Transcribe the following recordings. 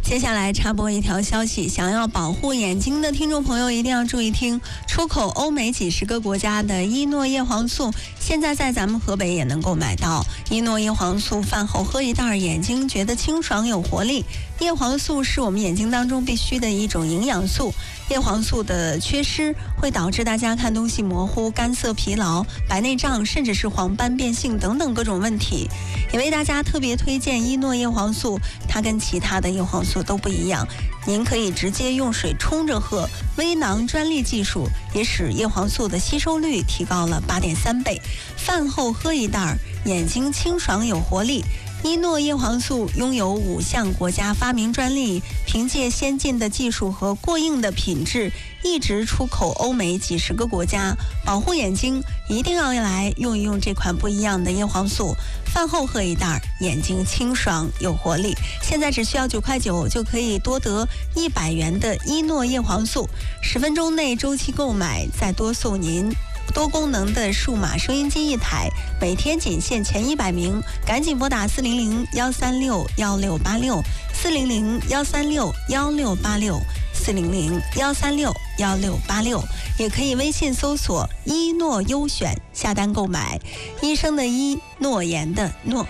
接下来插播一条消息，想要保护眼睛的听众朋友一定要注意听，出口欧美几十个国家的伊诺叶黄素，现在在咱们河北也能够买到。伊诺叶黄素饭后喝一袋，眼睛觉得清爽有活力。叶黄素是我们眼睛当中必须的一种营养素，叶黄素的缺失会导致大家看东西模糊、干涩、疲劳、白内障，甚至是黄斑变性等等各种问题。也为大家特别推荐伊诺叶黄素，它跟其他的叶黄素都不一样，您可以直接用水冲着喝，微囊专利技术也使叶黄素的吸收率提高了8.3倍。饭后喝一袋，眼睛清爽有活力。伊诺叶黄素拥有5项国家发明专利，凭借先进的技术和过硬的品质，一直出口欧美几十个国家。保护眼睛，一定要来用一用这款不一样的叶黄素。饭后喝一袋，眼睛清爽有活力。现在只需要9块9就可以多得100元的伊诺叶黄素，10分钟内周期购买，再多送您多功能的数码收音机1台，每天仅限前100名，赶紧拨打400-136-1686，400-136-1686，400-136-1686，也可以微信搜索一诺优选下单购买，医生的医，诺言的诺。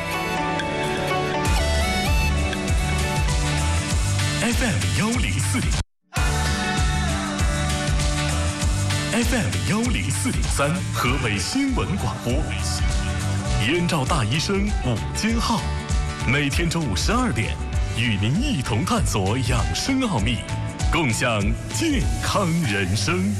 FM 104.3河北新闻广播，燕赵大医生午间号，每天中午12点，与您一同探索养生奥秘，共享健康人生。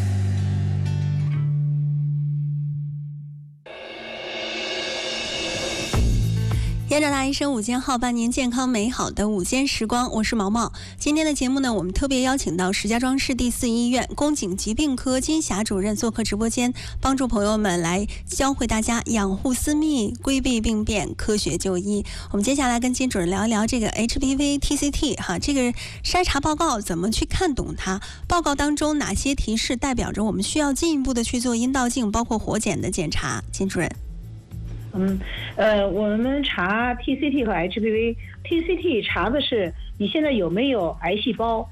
燕赵大医生午间号，伴您健康美好的午间时光，我是毛毛。今天的节目呢，我们特别邀请到石家庄市第4医院宫颈疾病科金霞主任做客直播间，帮助朋友们来教会大家养护私密，规避病变，科学就医。我们接下来跟金主任聊一聊这个 HPV TCT 哈，这个筛查报告怎么去看懂它？报告当中哪些提示代表着我们需要进一步的去做阴道镜，包括活检的检查？金主任。 我们查 TCT 和 HPV。TCT 查的是你现在有没有癌细胞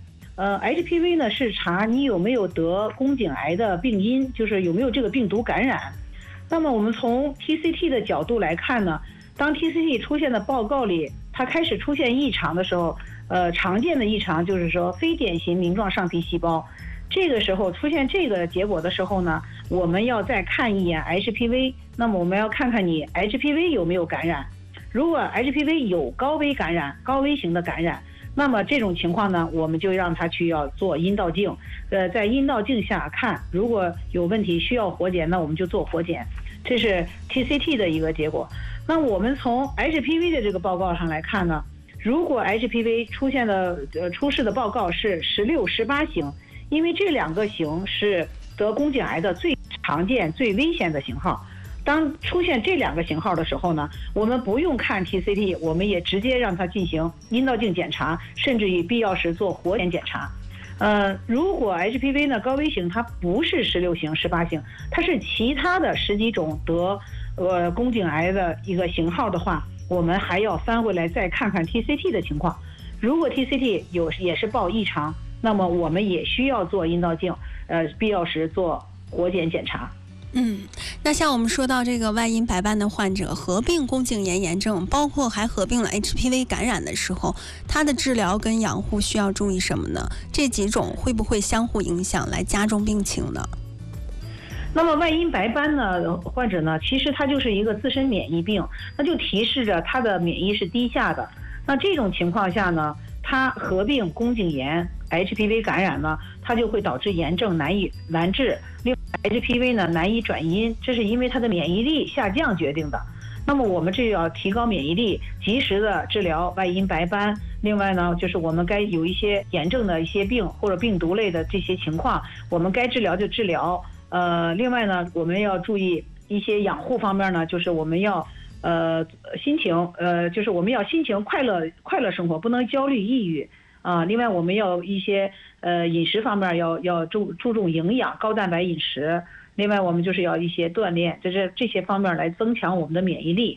，HPV 呢是查你有没有得宫颈癌的病因，就是有没有这个病毒感染。那么我们从 TCT 的角度来看呢，当 TCT 出现的报告里，它开始出现异常的时候，常见的异常就是说非典型鳞状上皮细胞。这个时候出现这个结果的时候呢，我们要再看一眼 HPV， 那么我们要看看你 HPV 有没有感染。如果 HPV 有高危感染、高危型的感染，那么这种情况呢，我们就让他去要做阴道镜，在阴道镜下看，如果有问题需要活检，那我们就做活检。这是 TCT 的一个结果。那我们从 HPV 的这个报告上来看呢，如果 HPV 出示的报告是16、18型，因为这2个型是得宫颈癌的最常见、最危险的型号。当出现这2个型号的时候呢，我们不用看 TCT， 我们也直接让它进行阴道镜检查，甚至于必要时做活检检查。如果 HPV 呢高危型，它不是16型、18型，它是其他的10几种得宫颈癌的一个型号的话，我们还要翻回来再看看 TCT 的情况。如果 TCT 也是报异常，那么我们也需要做阴道镜，必要时做活检检查。 那像我们说到这个外阴白斑的患者合并宫颈炎炎症，包括还合并了 HPV 感染的时候，它的治疗跟养护需要注意什么呢？这几种会不会相互影响来加重病情呢？ 那么外阴白斑呢患者呢，其实它就是一个自身免疫病，那就提示着他的免疫是低下的。那这种情况下呢，它合并宫颈炎 HPV 感染呢，它就会导致炎症难以完治。另外 HPV 呢难以转阴，这是因为它的免疫力下降决定的。那么我们这要提高免疫力，及时的治疗外阴白斑。另外呢，就是我们该有一些炎症的一些病或者病毒类的这些情况，我们该治疗就治疗。另外呢，我们要注意一些养护方面呢，就是我们要心情就是我们要心情快乐生活，不能焦虑抑郁啊。另外我们要一些饮食方面要注重营养，高蛋白饮食。另外我们就是要一些锻炼，这些方面来增强我们的免疫力。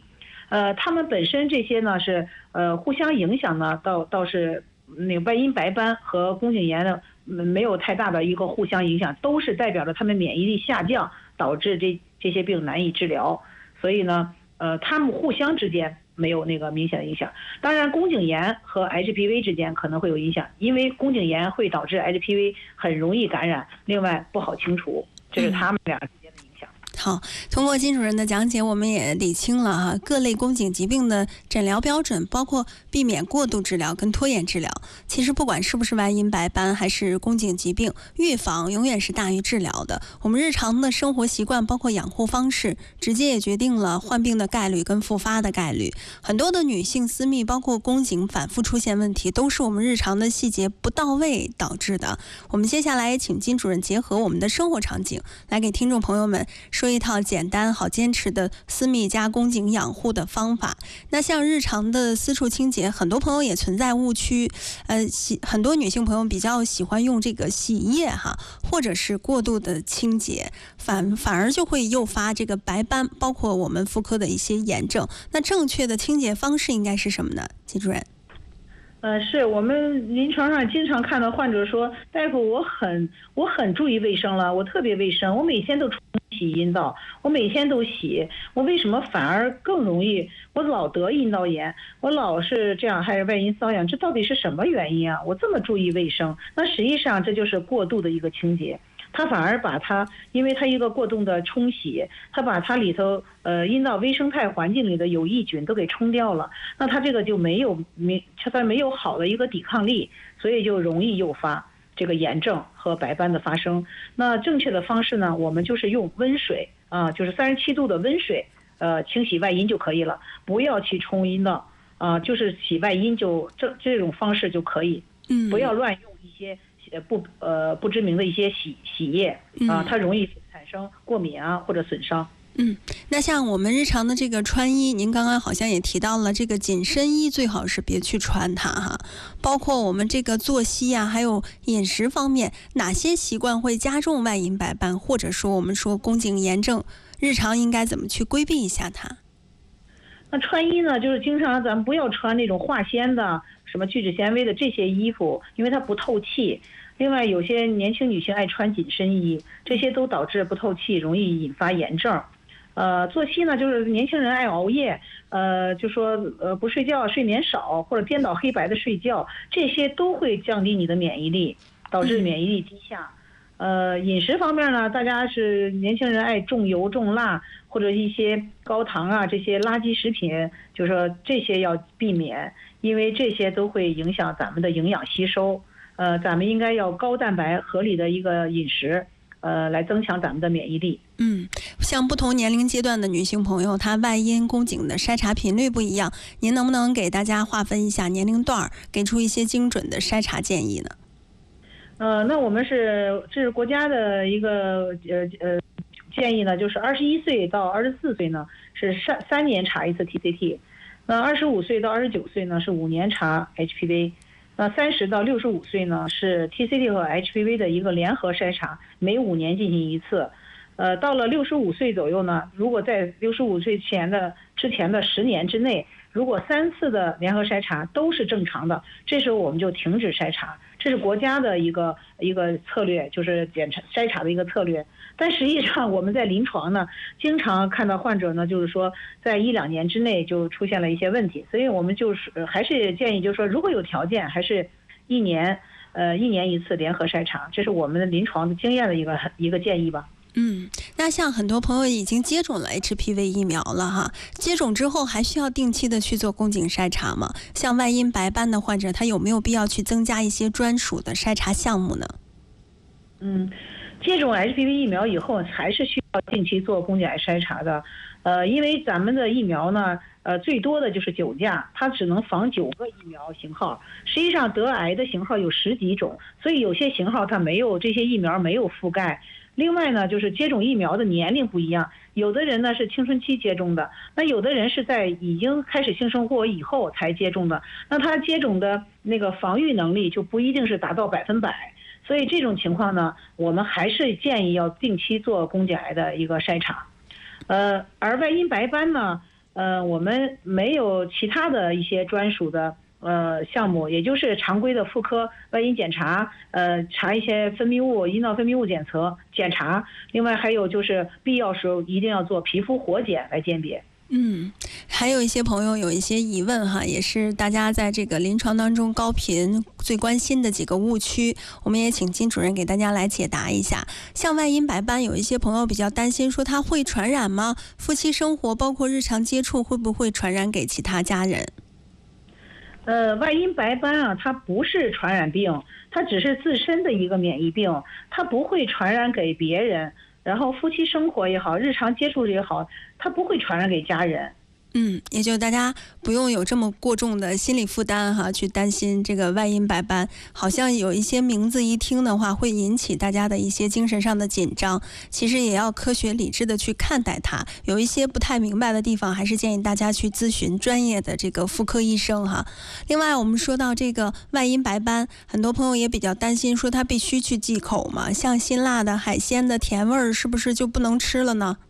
他们本身这些呢是互相影响呢，倒是那个外阴白斑和宫颈炎呢没有太大的一个互相影响，都是代表着他们免疫力下降导致这些病难以治疗，所以呢他们互相之间没有那个明显的影响。当然宫颈炎和 HPV 之间可能会有影响，因为宫颈炎会导致 HPV 很容易感染，另外不好清除，这是他们俩之间的影响。 好，通过金主任的讲解，我们也理清了各类宫颈疾病的诊疗标准，包括避免过度治疗跟拖延治疗。其实不管是不是外阴白斑还是宫颈疾病，预防永远是大于治疗的。我们日常的生活习惯，包括养护方式，直接也决定了患病的概率跟复发的概率。很多的女性私密，包括宫颈反复出现问题，都是我们日常的细节不到位导致的。我们接下来请金主任结合我们的生活场景，来给听众朋友们说一套简单好坚持的私密加宫颈养护的方法。那像日常的私处清洁，很多朋友也存在误区，很多女性朋友比较喜欢用这个洗衣液或者是过度的清洁，反而就会诱发这个白斑，包括我们妇科的一些炎症。那正确的清洁方式应该是什么呢，金主任？ 是我们临床上经常看到患者说，大夫我很注意卫生了，我特别卫生，我每天都洗阴道，我每天都洗，我为什么反而更容易，我老得阴道炎，我老是这样，还是外阴瘙痒，这到底是什么原因啊？我这么注意卫生，那实际上这就是过度的一个清洁。它反而把它，因为它一个过度的冲洗，它把它里头阴道微生态环境里的有益菌都给冲掉了，那它这个就没有好的一个抵抗力，所以就容易诱发这个炎症和白斑的发生。那正确的方式呢，我们就是用温水就是37度的温水清洗外阴就可以了，不要去冲阴道就是洗外阴这种方式就可以，不要乱用一些不知名的一些洗液它容易产生过敏或者损伤。 那像我们日常的这个穿衣，您刚刚好像也提到了，这个紧身衣最好是别去穿它包括我们这个作息还有饮食方面，哪些习惯会加重外阴白斑，或者说我们说宫颈炎症，日常应该怎么去规避一下它？ 那穿衣呢，就是经常咱们不要穿那种化纤的、什么聚酯纤维的这些衣服，因为它不透气。另外，有些年轻女性爱穿紧身衣，这些都导致不透气，容易引发炎症。作息呢，就是年轻人爱熬夜，就说不睡觉、睡眠少或者颠倒黑白的睡觉，这些都会降低你的免疫力，导致免疫力低下。饮食方面呢，大家是年轻人爱重油重辣或者一些高糖这些垃圾食品，就是说这些要避免，因为这些都会影响咱们的营养吸收。咱们应该要高蛋白合理的一个饮食，来增强咱们的免疫力。 像不同年龄阶段的女性朋友，她外阴宫颈的筛查频率不一样，您能不能给大家划分一下年龄段，给出一些精准的筛查建议呢？ 那我们这是国家的一个建议呢，就是21岁到24岁呢是3年查一次 TCT， 那25岁到29岁呢是5年查 HPV。那30到65岁呢是 TCT 和 HPV 的一个联合筛查，每5年进行一次。到了65岁左右呢，如果在65岁之前的10年之内，如果3次的联合筛查都是正常的，这时候我们就停止筛查。这是国家的一个策略，就是筛查的一个策略。但实际上我们在临床呢，经常看到患者呢，就是说在1-2年之内就出现了一些问题，所以我们就是还是建议，就是说如果有条件，还是1年一次联合筛查，这是我们的临床的经验的一个建议吧。 那像很多朋友已经接种了 HPV 疫苗了接种之后还需要定期的去做宫颈筛查吗？像外阴白斑的患者，他有没有必要去增加一些专属的筛查项目呢？ 接种 HPV 疫苗以后还是需要定期做宫颈癌筛查的，因为咱们的疫苗呢，最多的就是9价，它只能防9个疫苗型号。实际上得癌的型号有10几种，所以有些型号它这些疫苗没有覆盖。另外呢，就是接种疫苗的年龄不一样，有的人呢是青春期接种的，那有的人是在已经开始性生活以后才接种的，那他接种的那个防御能力就不一定是达到100%。所以这种情况呢，我们还是建议要定期做宫颈癌的一个筛查。而外阴白斑呢， 我们没有其他的一些专属的项目，也就是常规的妇科外阴检查，查一些分泌物、阴道分泌物检查，另外还有就是必要时候一定要做皮肤活检来鉴别。 还有一些朋友有一些疑问哈，也是大家在这个临床当中高频最关心的几个误区，我们也请金主任给大家来解答一下。像外阴白斑，有一些朋友比较担心，说它会传染吗？夫妻生活包括日常接触会不会传染给其他家人？ 外阴白斑啊，它不是传染病，它只是自身的一个免疫病，它不会传染给别人。然后夫妻生活也好，日常接触也好，它不会传染给家人。 也就大家不用有这么过重的心理负担哈，去担心这个外阴白斑。好像有一些名字一听的话，会引起大家的一些精神上的紧张。其实也要科学理智的去看待它。有一些不太明白的地方，还是建议大家去咨询专业的这个妇科医生哈。另外，我们说到这个外阴白斑，很多朋友也比较担心，说它必须去忌口嘛，像辛辣的、海鲜的甜味儿，是不是就不能吃了呢？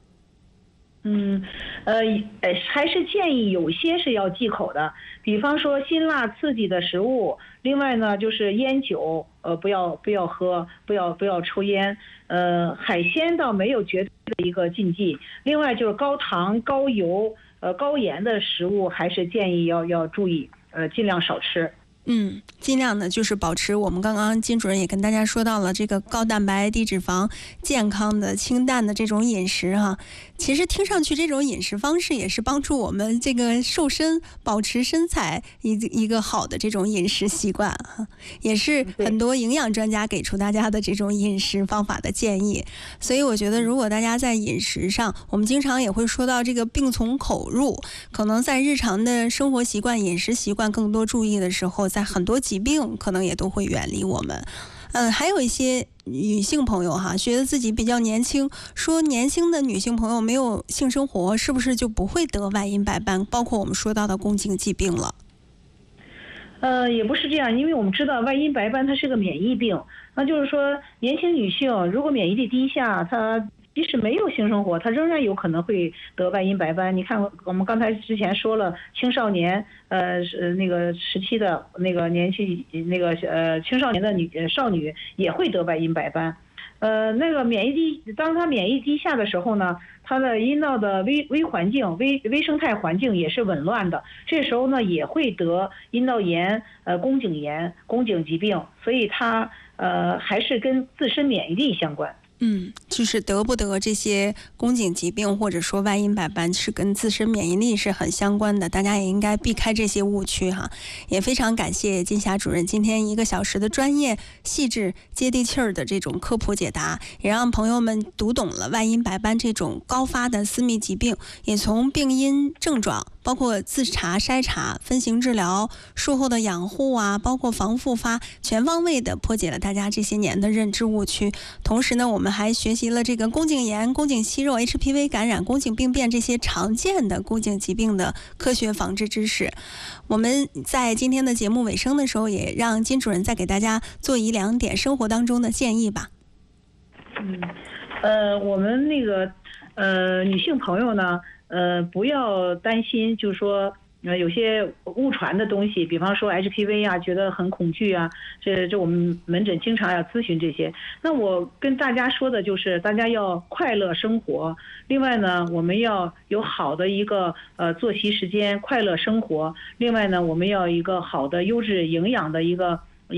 还是建议有些是要忌口的，比方说辛辣刺激的食物，另外呢就是烟酒，不要喝，不要抽烟，海鲜倒没有绝对的一个禁忌，另外就是高糖、高油、高盐的食物，还是建议要注意，尽量少吃。 尽量呢就是保持我们刚刚金主任也跟大家说到了这个高蛋白、低脂肪、健康的、清淡的这种饮食哈。其实听上去这种饮食方式也是帮助我们这个瘦身、保持身材一个好的这种饮食习惯哈，也是很多营养专家给出大家的这种饮食方法的建议。所以我觉得，如果大家在饮食上，我们经常也会说到这个病从口入，可能在日常的生活习惯、饮食习惯更多注意的时候，在很多疾病可能也都会远离我们。还有一些女性朋友哈，觉得自己比较年轻，说年轻的女性朋友没有性生活，是不是就不会得外阴白斑？包括我们说到的宫颈疾病了。 也不是这样，因为我们知道外阴白斑它是个免疫病，那就是说年轻女性如果免疫力低下，她即使没有性生活，她仍然有可能会得外阴白斑。你看我们刚才之前说了，青少年那个时期的那个年纪那个青少年的少女也会得外阴白斑。那个当她免疫低下的时候呢，她的阴道的微环境、微生态环境也是紊乱的，这时候呢也会得阴道炎、宫颈炎、宫颈疾病，所以它还是跟自身免疫力相关。 就是得不得这些宫颈疾病或者说外阴白斑是跟自身免疫力是很相关的，大家也应该避开这些误区哈。也非常感谢金霞主任今天1个小时的专业、细致、接地气儿的这种科普解答，也让朋友们读懂了外阴白斑这种高发的私密疾病，也从病因症状，包括自查、筛查、分型治疗、术后的养护啊，包括防复发，全方位的破解了大家这些年的认知误区。同时呢，我们还学习了这个宫颈炎、宫颈息肉、HPV 感染、宫颈病变这些常见的宫颈疾病的科学防治知识。我们在今天的节目尾声的时候，也让金主任再给大家做1-2点生活当中的建议吧。 我们那个女性朋友呢，不要担心，就是说有些误传的东西，比方说 HPV 啊，觉得很恐惧啊，这我们门诊经常要咨询这些。那我跟大家说的就是，大家要快乐生活。另外呢，我们要有好的一个作息时间，快乐生活。另外呢，我们要一个好的优质营养的一个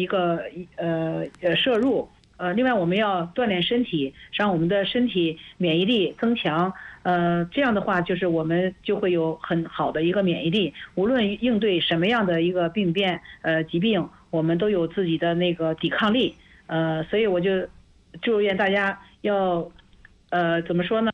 摄入。另外我们要锻炼身体，让我们的身体免疫力增强。这样的话，就是我们就会有很好的一个免疫力，无论应对什么样的一个病变、疾病，我们都有自己的那个抵抗力。所以我就祝愿大家要，怎么说呢？